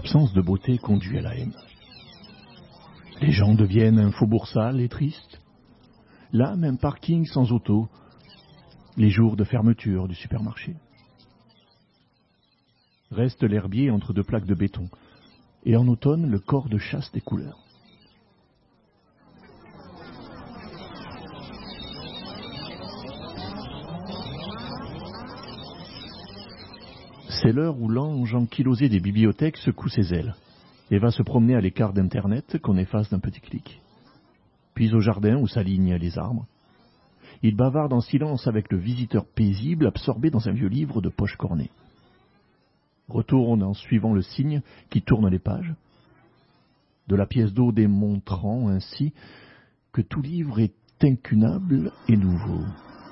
L'absence de beauté conduit à la haine. Les gens deviennent un faubourg sale et triste. L'âme, un parking sans auto. Les jours de fermeture du supermarché. Reste l'herbier entre deux plaques de béton. Et en automne, le corps de chasse des couleurs. C'est l'heure où l'ange ankylosé des bibliothèques secoue ses ailes et va se promener à l'écart d'Internet qu'on efface d'un petit clic. Puis au jardin où s'alignent les arbres. Il bavarde en silence avec le visiteur paisible absorbé dans un vieux livre de poche cornée. Retourne en suivant le signe qui tourne les pages, de la pièce d'eau démontrant ainsi que tout livre est incunable et nouveau.